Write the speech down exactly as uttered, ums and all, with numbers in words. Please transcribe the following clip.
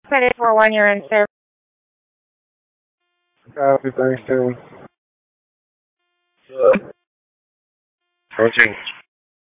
Credit for one year in service. Copy, thanks, Tim. Approaching.